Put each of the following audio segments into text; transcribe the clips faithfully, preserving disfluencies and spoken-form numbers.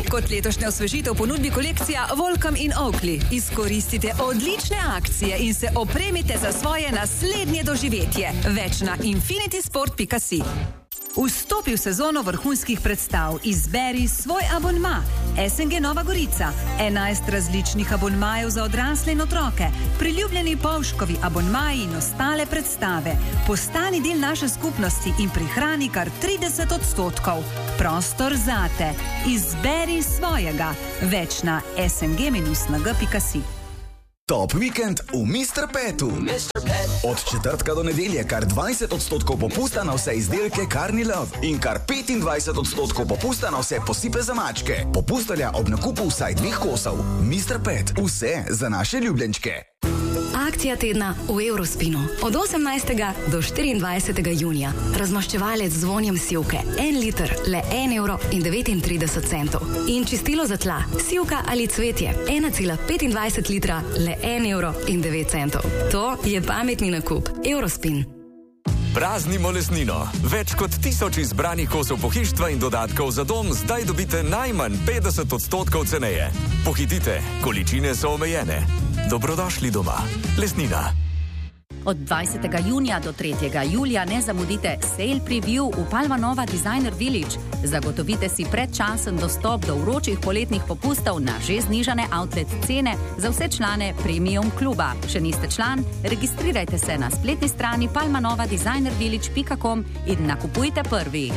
Kot letošnja osvežitev ponudbi kolekcija Volcom in Oakley. Izkoristite odlične akcije in se opremite za svoje naslednje doživetje. Več na infinity sport pika si. Vstopi v sezono vrhunskih predstav. Izberi svoj abonma. S N G Nova Gorica. enajst različnih abonmajev za odrasle in otroke. Priljubljeni Povškovi abonmaji in ostale predstave. Postani del naše skupnosti in prihrani kar trideset odstotkov. Prostor zate. Izberi svojega. Več na s n g dash n g pika si. Top vikend v mister Petu. Od četrtka do nedelje kar dvajset odstotkov popusta na vse izdelke Carni Love in kar petindvajset odstotkov popusta na vse posipe za mačke. Popust velja ob nakupu vsaj dveh kosov. mister Pet, vse za naše ljubljenčke. Akcija tedna v Eurospinu. Od osemnajstega do štiriindvajsetega junija. Razmaščevalec z vonjem sivke. En liter, le en evro in devetintrideset centov. In čistilo za tla. Sivka ali cvetje. ena cela petindvajset litra, le en evro in devet centov. To je pametni nakup. Eurospin. Praznimo lesnino. Več kot tisoč izbranih kosov pohištva in dodatkov za dom zdaj dobite najmanj petdeset odstotkov ceneje. Pohitite, količine so omejene. Dobrodošli doma. Lesnina. Od dvajsetega junija do tretjega julija ne zamudite Sale Preview v Palma Nova Designer Village. Zagotovite si predčasen dostop do vročih poletnih popustov na že znižane outlet cene za vse člane Premium kluba. Če niste član, registrirajte se na spletni strani palma nova designer village pika com in nakupujte prvi.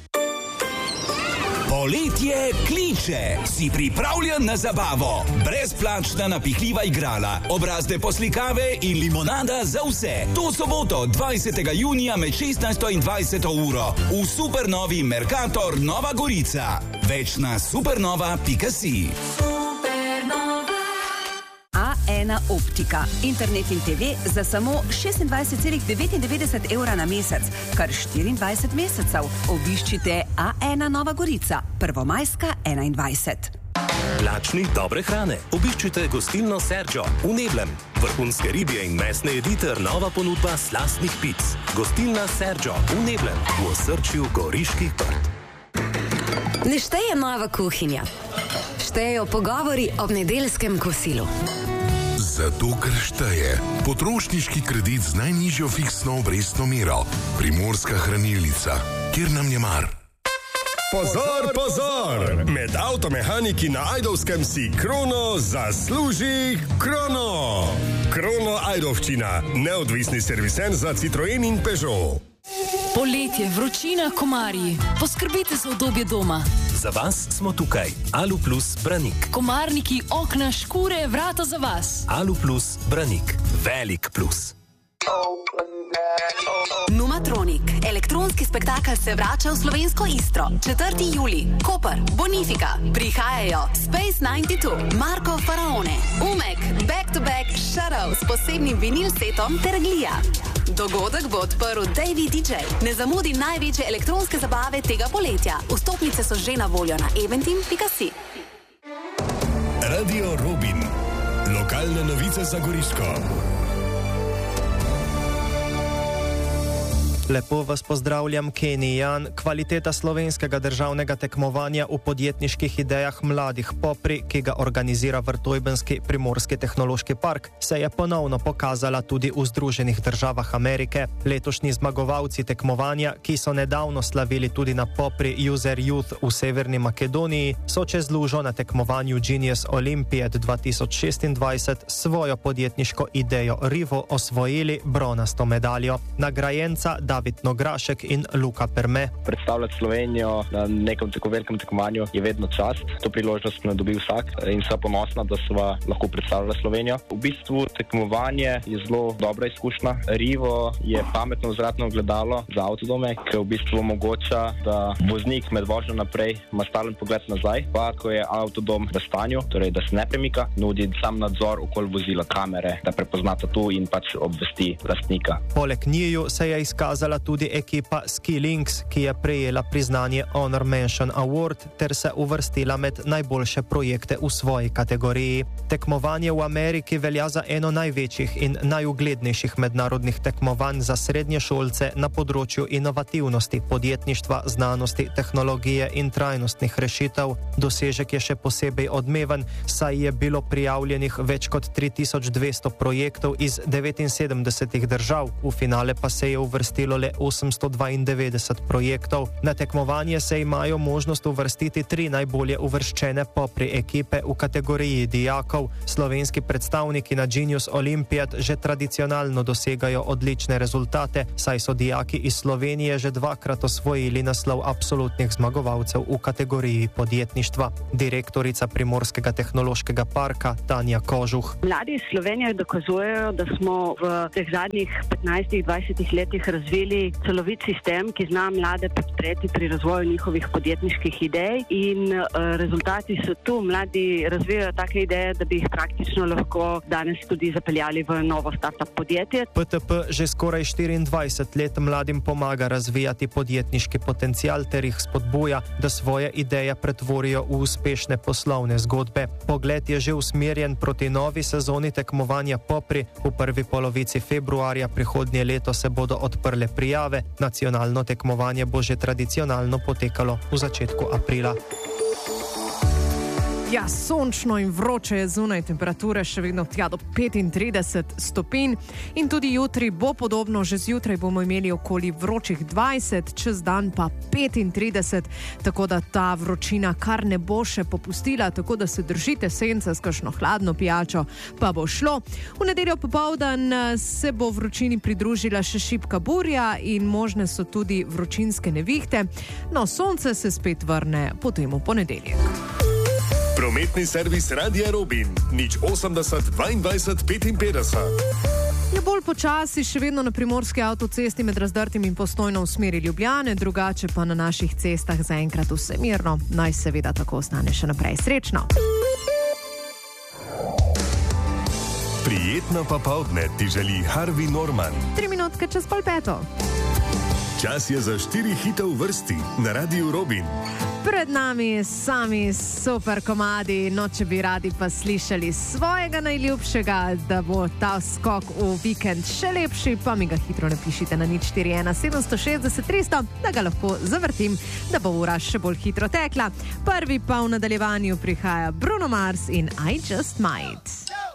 Poletje kliče. Si pripravljen na zabavo? Brezplačna napihljiva igrala, obrazne poslikave in limonada za vse. To soboto, dvajsetega junija med šestnajsto in dvajseto uro v supernovi Mercator Nova Gorica. Več na supernova pika si. A ena optika. Internet in te ve za samo šestindvajset cela devetindevetdeset evra na mesec, kar štiriindvajset mesecev. Obiščite A ena Nova Gorica, Prvomajska enaindvajset. Lačni dobre hrane. Obiščite gostilno Sergio v Neblem. Vrhunske ribje in mesne jedi ter nova ponudba slastnih pic. Gostilna Sergio v Neblem, v osrčju Goriških Brd. Ne šteje nova kuhinja. Štejejo pogovori ob nedeljskem kosilu. Zato, ker šteje potrošniški kredit z najnižjo fiksno obrestno mero. Primorska hranilnica, kjer nam je mar. Pozor, pozor! Med avtomehaniki na Ajdovskem si Krono zasluži Krono! Krono Ajdovščina, neodvisni serviser za Citroen in Peugeot. Poletje, vročina, komarji. Poskrbite za udobje doma. Za vas smo tukaj. Aluplus Branik. Komarniki, okna, škure, vrata za vas. Aluplus Branik. Velik plus. Numatronik. Elektronski spektakel se vrača v slovensko Istro. četrtega julija. Koper, Bonifika. Prihajajo Space devetdeset dva, Marko Faraone, Umek, Back to Back, Shadow s posebnim vinil setom ter Glija. Dogodek bo odprl Davey D J. Ne zamudi največje elektronske zabave tega poletja. Vstopnice so že na voljo na eventim pika si. Radio Robin. Lokalne novice za Goriško. Lepo vas pozdravljam, Kenny Jan. Kvaliteta slovenskega državnega tekmovanja v podjetniških idejah mladih Popri, ki ga organizira Vrtojbenski primorski tehnološki park, se je ponovno pokazala tudi v Združenih državah Amerike. Letošnji zmagovalci tekmovanja, ki so nedavno slavili tudi na Popri User Youth v Severni Makedoniji, so čez lužo na tekmovanju Genius Olympiad dva tisoč šestindvajset svojo podjetniško idejo Rivo osvojili bronasto medaljo. Nagrajenca David Nograšek in Luka Perme. Predstavljati Slovenijo na nekem tako velikem tekmovanju je vedno čast. To priložnost ne dobi vsak in sva ponosna, da sva lahko predstavljala Slovenijo. V bistvu tekmovanje je zelo dobra izkušnja. Rivo je pametno vzvratno ogledalo za avtodome, ki v bistvu omogoča, da voznik med vožnjo naprej ima stalen pogled nazaj, pa ko je avtodom v stanju, torej da se ne premika, nudi sam nadzor okoli vozila, kamere, da prepoznata tu in pač obvesti lastnika. Poleg njiju se je izkazalo pokazala tudi ekipa Skilinks, ki je prejela priznanje Honor Mention Award ter se uvrstila med najboljše projekte v svoji kategoriji. Tekmovanje v Ameriki velja za eno največjih in najuglednejših mednarodnih tekmovanj za srednješolce na področju inovativnosti, podjetništva, znanosti, tehnologije in trajnostnih rešitev. Dosežek je še posebej odmeven, saj je bilo prijavljenih več kot tri tisoč dvesto projektov iz devetinsedemdesetih držav, v finale pa se je uvrstilo le osemsto dvaindevetdeset projektov. Na tekmovanje se imajo možnost uvrstiti tri najbolje uvrščene popri ekipe v kategoriji dijakov. Slovenski predstavniki na Genius Olympiad že tradicionalno dosegajo odlične rezultate, saj so dijaki iz Slovenije že dvakrat osvojili naslov absolutnih zmagovalcev v kategoriji podjetništva. Direktorica Primorskega tehnološkega parka Tanja Kožuh. Mladi iz Slovenije dokazujejo, da smo v teh zadnjih petnajstih dvajsetih letih razvili celovit sistem, ki zna mlade podpreti pri razvoju njihovih podjetniških idej in uh, rezultati so tu. Mladi razvijajo take ideje, da bi jih praktično lahko danes tudi zapeljali v novo startup podjetje. P T P že skoraj štiriindvajset let mladim pomaga razvijati podjetniški potencial ter jih spodbuja, da svoje ideje pretvorijo v uspešne poslovne zgodbe. Pogled je že usmerjen proti novi sezoni tekmovanja Popri. V prvi polovici februarja prihodnje leto se bodo odprle prijave. Nacionalno tekmovanje bo že tradicionalno potekalo v začetku aprila. Ja, sončno in vroče je zunaj, temperature še vedno tja do petintrideset stopinj in tudi jutri bo podobno, že zjutraj bomo imeli okoli vročih dvajset, čez dan pa petintrideset, tako da ta vročina kar ne bo še popustila, tako da se držite sence s kakšno hladno pijačo, pa bo šlo. V nedeljo popoldan se bo vročini pridružila še šibka burja in možne so tudi vročinske nevihte, no sonce se spet vrne potem v ponedeljek. Prometni servis Radia Robin, nič osemdeset dvaindvajset petinpetdeset. Je bolj počasi še vedno na primorski avtocesti med Razdrtim in Postojno v smeri Ljubljane, drugače pa na naših cestah zaenkrat vse mirno. Naj seveda tako ostane še naprej. Srečno! Prijetno popoldne ti želi Harvey Norman. Tri minutke čez pol peto. Čas je za štiri hite v vrsti na Radiu Robin. Pred nami sami super komadi, no če bi radi pa slišali svojega najljubšega, da bo ta skok v vikend še lepši, pa mi ga hitro napišite na nič štiri ena sedem šestdeset tristo, da ga lahko zavrtim, da bo ura še bolj hitro tekla. Prvi pa v nadaljevanju prihaja Bruno Mars in I Just Might.